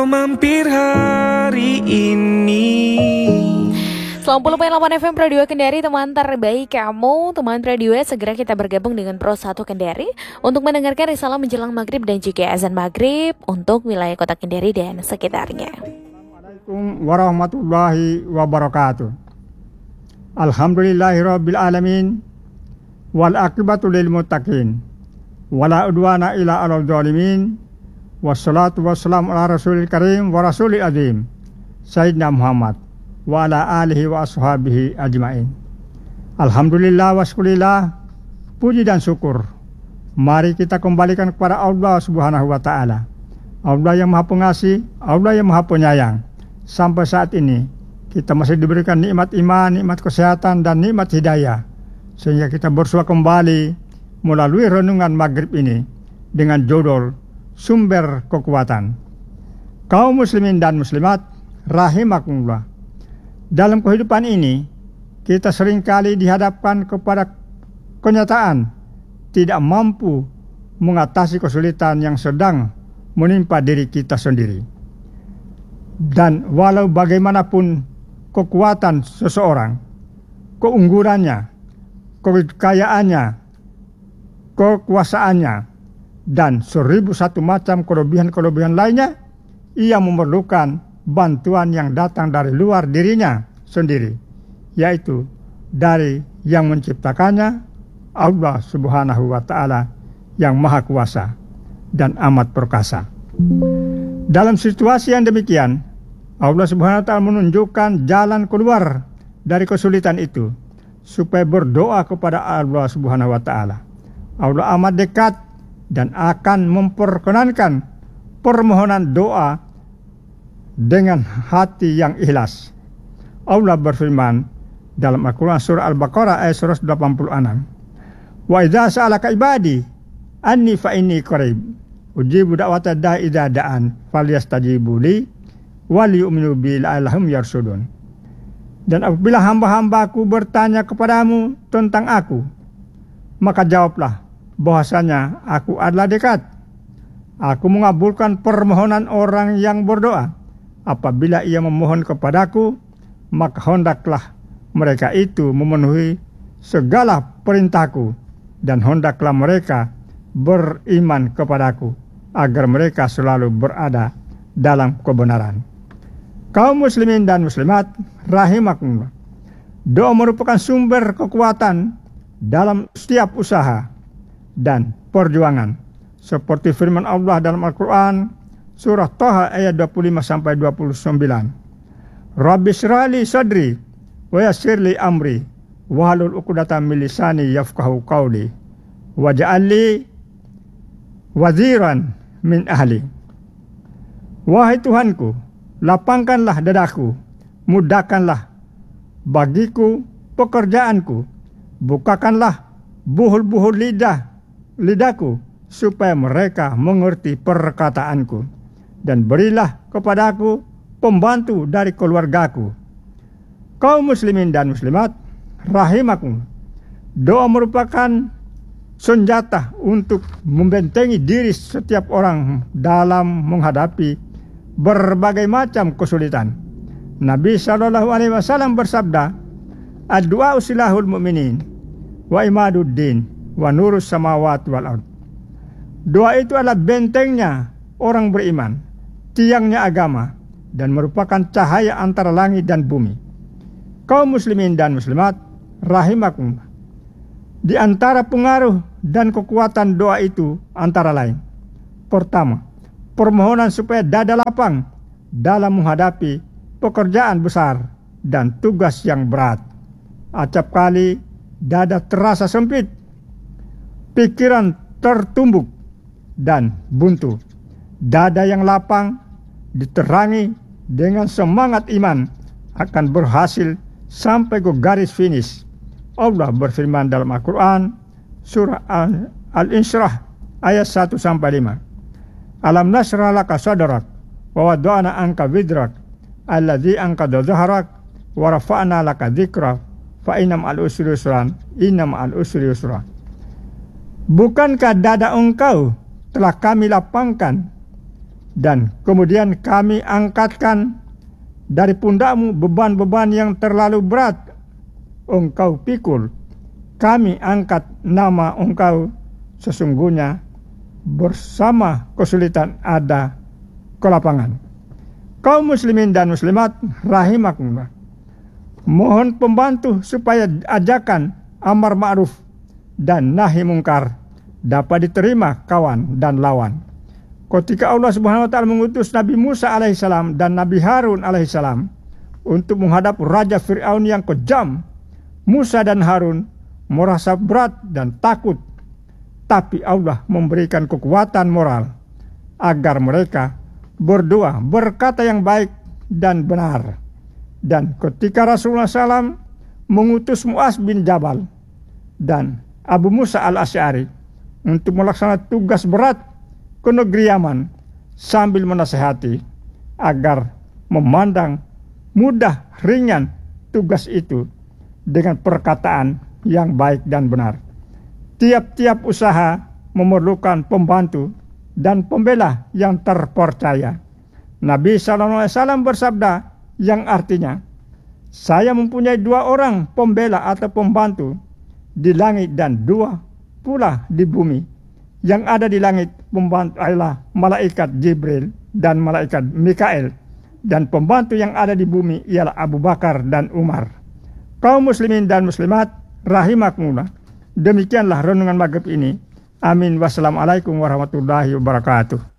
mampir hari ini. 90.8 FM Pro 2 Kendari, teman terbaik kamu. Teman Pro 2, segera kita bergabung dengan Pro 1 Kendari untuk mendengarkan risalah menjelang maghrib dan juga azan maghrib untuk wilayah kota Kendari dan sekitarnya. Assalamualaikum warahmatullahi wabarakatuh. Alhamdulillahirabbil alamin wal aqibatu lil muttaqin wala udwana illa 'alal zalimin wassalatu wassalamu ala rasulil karim wa rasulil azim sayyidina Muhammad wa ala alihi wa ashabihi ajmain. Alhamdulillah wa syukurillah, puji dan syukur mari kita kembalikan kepada Allah Subhanahu wa taala. Allah yang Maha Pengasih, Allah yang Maha Penyayang. Sampai saat ini kita masih diberikan nikmat iman, nikmat kesehatan dan nikmat hidayah, sehingga kita bersua kembali melalui renungan maghrib ini dengan judul Sumber Kekuatan. Kaum muslimin dan muslimat rahimakumullah. Dalam kehidupan ini kita seringkali dihadapkan kepada kenyataan tidak mampu mengatasi kesulitan yang sedang menimpa diri kita sendiri. Dan walau bagaimanapun kekuatan seseorang, keunggulannya, kekayaannya, kekuasaannya, dan 1001 macam kelebihan-kelebihan lainnya, ia memerlukan bantuan yang datang dari luar dirinya sendiri, yaitu dari yang menciptakannya, Allah Subhanahu wa ta'ala yang maha kuasa dan amat perkasa. Dalam situasi yang demikian, Allah Subhanahu wa ta'ala menunjukkan jalan keluar dari kesulitan itu, supaya berdoa kepada Allah Subhanahu wa ta'ala. Allah amat dekat dan akan memperkenankan permohonan doa dengan hati yang ikhlas. Allah berfirman dalam Al-Quran surah Al-Baqarah ayat 186, wa idza sa'alaka ibadi anni fa inni qarib ujibu da'wata da'i idza da'an falyastajibu li wal yu'minu bi la'allahum yarsudun. Dan apabila hamba-hambaku bertanya kepadamu tentang aku, maka jawablah bahwasanya aku adalah dekat. Aku mengabulkan permohonan orang yang berdoa. Apabila ia memohon kepadaku, maka hendaklah mereka itu memenuhi segala perintahku, dan hendaklah mereka beriman kepadaku, agar mereka selalu berada dalam kebenaran. Kaum muslimin dan muslimat rahimakumullah. Doa merupakan sumber kekuatan dalam setiap usaha dan perjuangan, seperti firman Allah dalam Al-Quran surah Taha ayat 25-29, Rabbi syrali sadri wa yassirli amri wahlul 'uqdatam min lisani yafqahu qawli waj'alli waziran min ahli. Wahai Tuhanku, lapangkanlah dadaku, mudahkanlah bagiku pekerjaanku, bukakanlah buhul-buhul lidahku, supaya mereka mengerti perkataanku, dan berilah kepadaku pembantu dari keluargaku. Kaum muslimin dan muslimat rahimakum, doa merupakan senjata untuk membentengi diri setiap orang dalam menghadapi berbagai macam kesulitan. Nabi SAW bersabda, ad-du'a usilahul mu'minin wa imaduddin wa nurus samawati wal ard. Doa itu adalah bentengnya orang beriman, tiangnya agama, dan merupakan cahaya antara langit dan bumi. Kaum muslimin dan muslimat rahimakumullah. Di antara pengaruh dan kekuatan doa itu antara lain: pertama, permohonan supaya dada lapang dalam menghadapi pekerjaan besar dan tugas yang berat. Acap kali dada terasa sempit, pikiran tertumbuk dan buntu. Dada yang lapang diterangi dengan semangat iman akan berhasil sampai ke garis finish. Allah berfirman dalam Al-Quran surah Al-Insyirah ayat 1-5, alam nashrah laka sadrak wa wada'na anka widrak alladzi anqadha dhahrak wa rafa'na laka dzikrak fa inna ma'al usri yusran inna ma'al usri yusra. Bukankah dada engkau telah kami lapangkan Dan kemudian kami angkatkan dari pundakmu beban-beban yang terlalu berat engkau pikul. Kami angkat nama engkau, sesungguhnya bersama kesulitan ada kelapangan. Kaum muslimin dan muslimat rahimakumullah, mohon pembantu supaya ajakan amar ma'ruf dan nahi mungkar dapat diterima kawan dan lawan. Ketika Allah Subhanahu wa taala mengutus Nabi Musa alaihissalam dan Nabi Harun alaihissalam untuk menghadap Raja Fir'aun yang kejam, Musa dan Harun merasa berat dan takut, tapi Allah memberikan kekuatan moral agar mereka berdoa, berkata yang baik dan benar. Dan ketika Rasulullah SAW mengutus Mu'az bin Jabal dan Abu Musa al-Asy'ari untuk melaksanakan tugas berat ke negeri Yaman, sambil menasihati agar memandang mudah ringan tugas itu dengan perkataan yang baik dan benar. Tiap-tiap usaha memerlukan pembantu dan pembela yang terpercaya. Nabi SAW bersabda yang artinya, saya mempunyai 2 orang pembela atau pembantu di langit dan 2 pula di bumi. Yang ada di langit pembantu adalah malaikat Jibril dan malaikat Mikael, dan pembantu yang ada di bumi ialah Abu Bakar dan Umar. Kaum muslimin dan muslimat rahimakumullah, demikianlah renungan maghrib ini. Amin. Wassalamualaikum warahmatullahi wabarakatuh.